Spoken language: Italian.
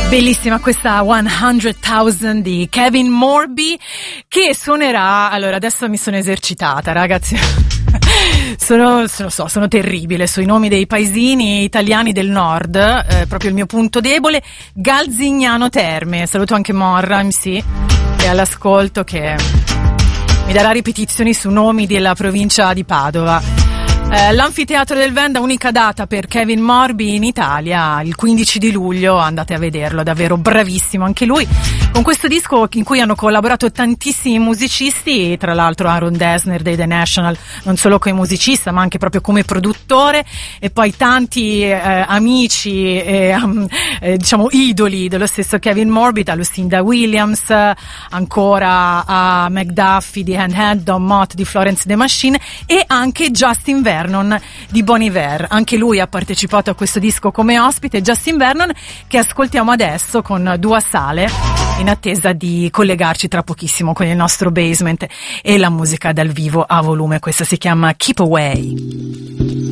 Bellissima questa 100,000 di Kevin Morby, che suonerà. Allora, adesso mi sono esercitata, ragazzi. Sono terribile sui nomi dei paesini italiani del nord, proprio il mio punto debole. Galzignano Terme, saluto anche Morra MC che è all'ascolto, che mi darà ripetizioni su nomi della provincia di Padova. L'Anfiteatro del Venda, unica data per Kevin Morby in Italia, il 15 di luglio, andate a vederlo, davvero bravissimo anche lui, con questo disco in cui hanno collaborato tantissimi musicisti, tra l'altro Aaron Dessner dei The National, non solo come musicista ma anche proprio come produttore, e poi tanti amici e diciamo idoli dello stesso Kevin Morby, da Lucinda Williams ancora a McDuffie di Hand, Don Mott di Florence the Machine, e anche Justin Vernon di Bon Iver. Anche lui ha partecipato a questo disco come ospite, Justin Vernon, che ascoltiamo adesso con Dua Sale, in attesa di collegarci tra pochissimo con il nostro basement e la musica dal vivo a volume. Questa si chiama Keep Away.